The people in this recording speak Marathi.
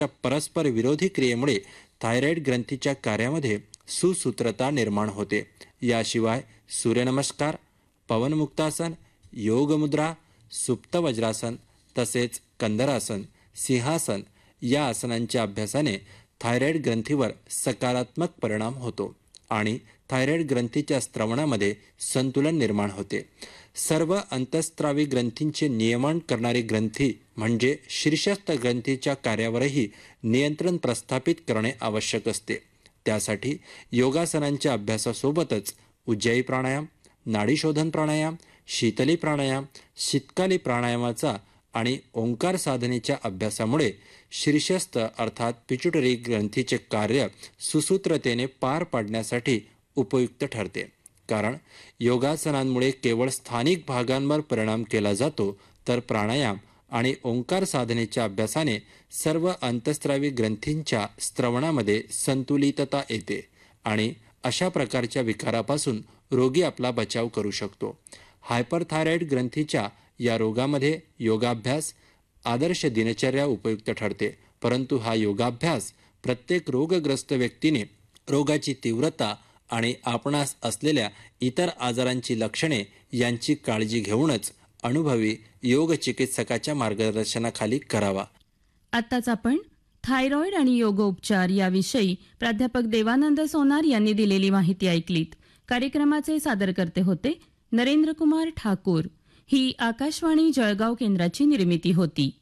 परस्पर विरोधी क्रियेमुळे थायरॉइड ग्रंथीच्या कार्यामध्ये सुसूत्रता निर्माण होते. याशिवाय सूर्यनमस्कार, पवनमुक्तासन, योगमुद्रा, सुप्त वज्रासन तसेच कंदरासन, सिंहासन या आसनांच्या अभ्यासाने थायरॉइड ग्रंथीवर सकारात्मक परिणाम होतो आणि थायरॉइड ग्रंथीच्या स्त्रवणामध्ये संतुलन निर्माण होते. सर्व अंतःस्रावी ग्रंथींचे नियमन करणारी ग्रंथी म्हणजे शीर्षस्थ ग्रंथीच्या कार्यावरही नियंत्रण प्रस्थापित करणे आवश्यक असते. त्यासाठी योगासनांच्या अभ्यासासोबतच उज्जाई प्राणायाम, नाडीशोधन प्राणायाम, शीतली प्राणायाम, शीतकाली प्राणायामाचा आणि ओंकार साधनेच्या अभ्यासामुळे शीर्षस्थ अर्थात पिट्युटरी ग्रंथीचे कार्य सुसूत्रतेने पार पाडण्यासाठी उपयुक्त ठरते. कारण योगासनांमुळे केवळ स्थानिक भागांवर परिणाम केला जातो, तर प्राणायाम आणि ओंकार साधनेच्या अभ्यासाने सर्व अंतःस्रावी ग्रंथींच्या स्त्रवणामध्ये संतुलितता येते आणि अशा प्रकारच्या विकारापासून रोगी आपला बचाव करू शकतो. हायपरथायरॉइड ग्रंथीच्या या रोगामध्ये योगाभ्यास आदर्श दिनचर्या उपयुक्त ठरते. परंतु हा योगाभ्यास प्रत्येक रोगग्रस्त व्यक्तीने रोगाची तीव्रता आणि आपणास असलेल्या इतर आजारांची लक्षणे यांची काळजी घेऊनच अनुभवी योग चिकित्सकाच्या मार्गदर्शनाखाली करावा. आत्ताच आपण थायरॉइड आणि योगोपचार याविषयी प्राध्यापक देवानंद सोनार यांनी दिलेली माहिती ऐकलीत. कार्यक्रमाचे सादरकर्ते होते नरेंद्र कुमार ठाकूर. ही आकाशवाणी जळगाव केंद्राची निर्मिती होती.